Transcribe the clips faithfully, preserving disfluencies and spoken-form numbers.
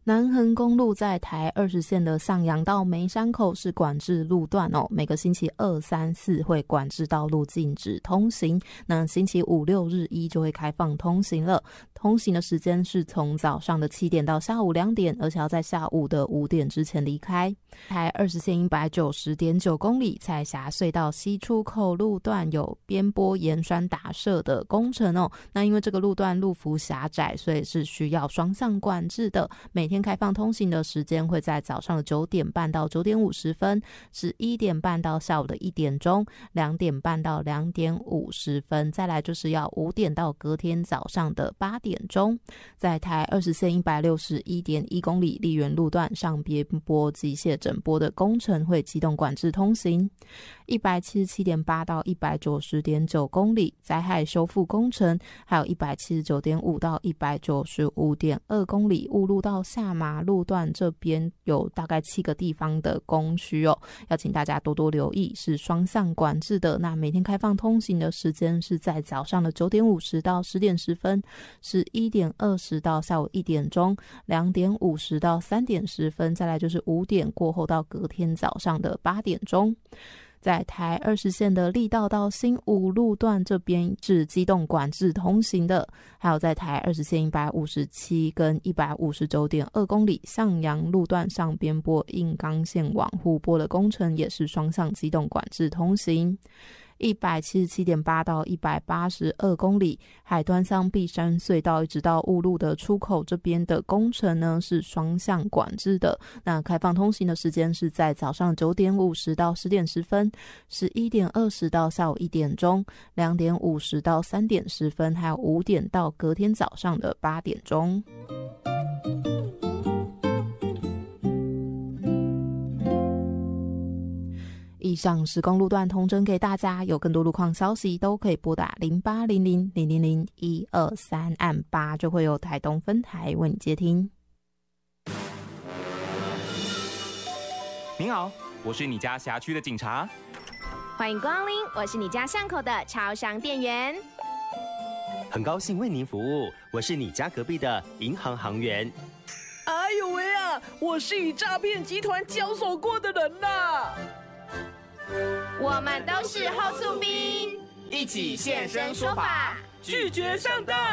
南横公路在台二十线的向阳到梅山口是管制路段哦，每个星期二、三、四会管制道路禁止通行，那星期五六日一就会开放通行了。通行的时间是从早上的七点到下午两点，而且要在下午的五点之前离开。台二十线一百九十点九公里，彩霞隧道西出口路段有边坡岩栓打设的工程哦。那因为这个路段路幅狭窄，所以是需要双向管制的。每天开放通行的时间会在早上的九点半到九点五十分，十一点半到下午的一点钟，两点半到两点五十分，再来就是要五点到隔天早上的八点钟。在台二十线一百六十一点一公里，丽园路段上边坡机械整坡的工程会机动管制通行。一百七十七点八到一百九十点九公里，灾害修复工程，还有一百七十九点五到一百九十五点二公里，雾路到下马路段这边有大概七个地方的工区哦，要请大家多多留意，是双向管制的。那每天开放通行的时间是在早上的九点五十到十点十分，十一点二十到下午一点钟，两点五十到三点十分，再来就是五点过后到隔天早上的八点钟。在台二十线的力道到新武路段这边是机动管制通行的，还有在台二十线一百五十七跟一百五十九点二公里向阳路段上边坡硬钢线网护坡的工程也是双向机动管制通行。一百七十七点八到一百八十二公里，海端乡碧山隧道一直到雾路的出口这边的工程呢是双向管制的。那开放通行的时间是在早上九点五十到十点十分，十一点二十到下午一点钟，两点五十到三点十分，还有五点到隔天早上的八点钟。以上是公路段通知给大家，有更多路况消息都可以拨打零八零零零零零一二三按八，就会有台东分台为你接听。 您好，我是你家辖区的警察。 欢迎光临，我是你家巷口的超商店员。 很高兴为您服务，我是你家隔壁的银行行员。 哎呦喂啊，我是与诈骗集团交手过的人啦。 我们都是后厝兵， 一起现身说法， 拒绝上当。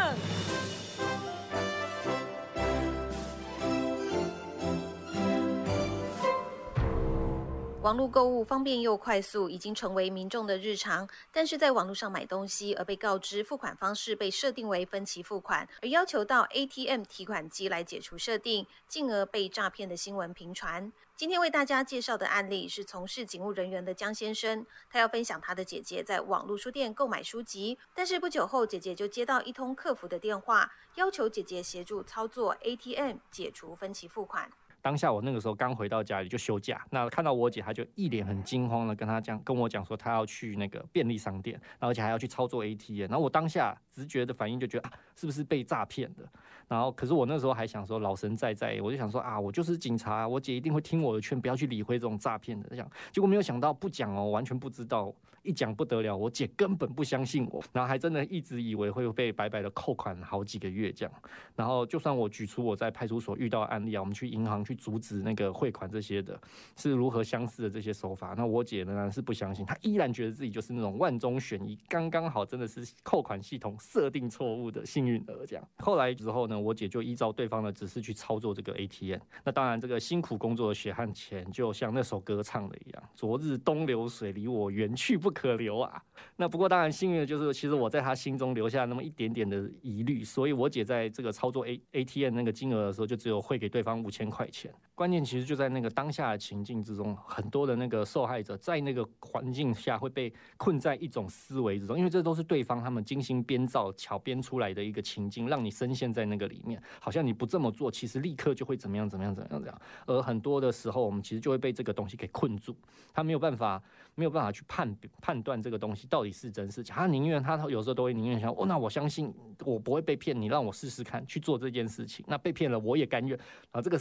网络购物方便又快速，已经成为民众的日常。但是在网络上买东西而被告知付款方式被设定为分期付款，而要求到 A T M 提款机来解除设定，进而被诈骗的新闻频传。今天为大家介绍的案例是从事警务人员的江先生，他要分享他的姐姐在网络书店购买书籍，但是不久后姐姐就接到一通客服的电话，要求姐姐协助操作 A T M 解除分期付款。 当下我那个时候刚回到家里就休假，那看到我姐，她就一脸很惊慌的跟她讲，跟我讲说她要去那个便利商店，然后而且还要去操作 A T M， 然后我当下直觉的反应就觉得啊，是不是被诈骗的？然后可是我那时候还想说老神在在，我就想说啊，我就是警察，我姐一定会听我的劝，不要去理会这种诈骗的。想结果没有想到不讲哦，完全不知道。一讲不得了，我姐根本不相信我，然后还真的一直以为会被白白的扣款好几个月这样。然后就算我举出我在派出所遇到的案例啊，我们去银行去阻止那个汇款这些的，是如何相似的这些手法，那我姐仍然是不相信，她依然觉得自己就是那种万中选一，刚刚好真的是扣款系统设定错误的幸运儿这样。后来之后呢，我姐就依照对方的指示去操作这个 A T M。那当然，这个辛苦工作的血汗钱，就像那首歌唱的一样，昨日东流水离我远去不可留啊。那不过当然幸运的就是，其实我在他心中留下那么一点点的疑虑，所以我姐在这个操作 A T M 那个金额的时候，就只有汇给对方五千块钱。关键其实就在那个当下的情境之中，很多的那个受害者在那个环境下会被困在一种思维之中，因为这都是对方他们精心编造、巧编出来的一个情境，让你深陷在那个里面，好像你不这么做，其实立刻就会怎么样怎么样怎么样怎么样。而很多的时候，我们其实就会被这个东西给困住，他没有办法。没有办法去判判断这个东西到底是真是假，他宁愿他有时候都会宁愿想，哦，那我相信我不会被骗，你让我试试看去做这件事情，那被骗了我也甘愿啊，这个是很不可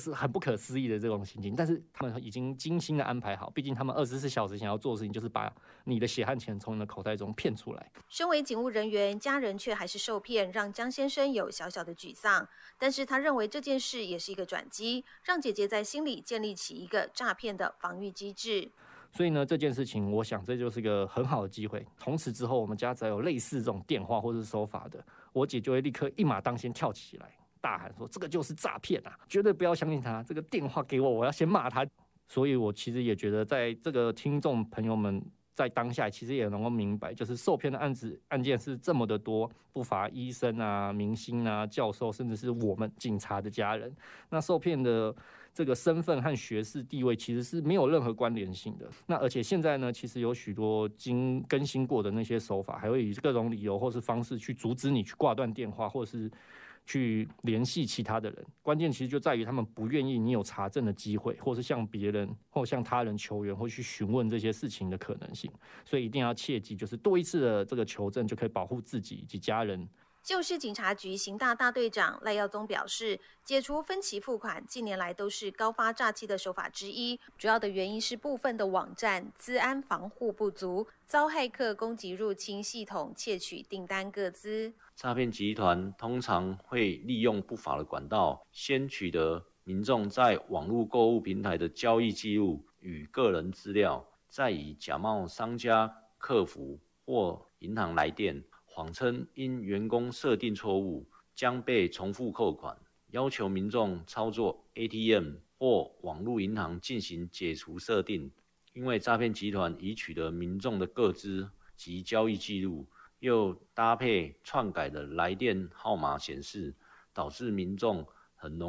可思议的这种心情，但是他们已经精心的安排好，毕竟他们二十四小时想要做的事情就是把你的血汗钱从你的口袋中骗出来。 身为警务人员，家人却还是受骗，让江先生有小小的沮丧。但是他认为这件事也是一个转机，让姐姐在心里建立起一个诈骗的防御机制。 所以呢，这件事情，我想这就是一个很好的机会。从此之后，我们家只要有类似这种电话或是手法的，我姐就会立刻一马当先跳起来，大喊说：“这个就是诈骗啊！绝对不要相信他！这个电话给我，我要先骂他。”所以，我其实也觉得，在这个听众朋友们在当下，其实也能够明白，就是受骗的案子案件是这么的多，不乏医生啊、明星啊、教授，甚至是我们警察的家人。那受骗的这个身份和学识地位其实是没有任何关联性的。那而且现在呢，其实有许多经更新过的那些手法，还会以各种理由或是方式去阻止你去挂断电话，或是去联系其他的人。关键其实就在于他们不愿意你有查证的机会，或是向别人或向他人求援，或去询问这些事情的可能性。所以一定要切记，就是多一次的这个求证就可以保护自己以及家人。 旧市警察局刑大大队长赖耀宗表示，解除分期付款近年来都是高发诈欺的手法之一，主要的原因是部分的网站资安防护不足，遭骇客攻击入侵系统，窃取订单个资。 诈骗集团通常会利用不法的管道，先取得民众在网络购物平台的交易记录与个人资料，再以假冒商家、客服或银行来电，谎称因员工设定错误将被重复扣款，要求民众操作 A T M 或网络银行进行解除设定。因为诈骗集团已取得民众的个资及交易记录，又搭配篡改的来电号码显示，导致民众很容